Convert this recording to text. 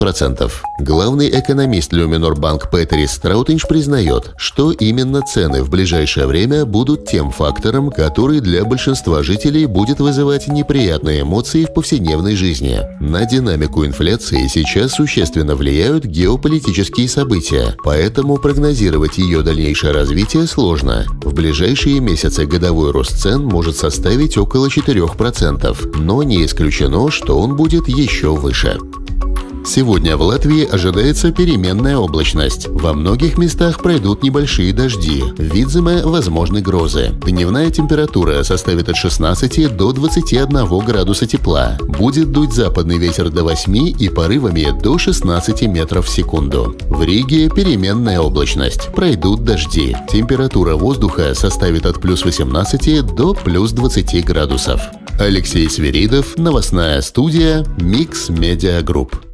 Главный экономист Люминор-банк Петрис Страутинш признает, что именно цены в ближайшее время будут тем фактором, который для большинства жителей будет вызывать неприятные эмоции в повседневной жизни. На динамику инфляции сейчас существенно влияют геополитические события, поэтому прогнозировать ее дальнейшее развитие сложно. В ближайшие месяцы годовой рост цен может составить около 4%, но не исключено, что он будет еще выше. Сегодня в Латвии ожидается переменная облачность. Во многих местах пройдут небольшие дожди. В Видземе возможны грозы. Дневная температура составит от 16 до 21 градуса тепла. Будет дуть западный ветер до 8 и порывами до 16 метров в секунду. В Риге переменная облачность. Пройдут дожди. Температура воздуха составит от плюс 18 до плюс 20 градусов. Алексей Свиридов, новостная студия Mix Media Group.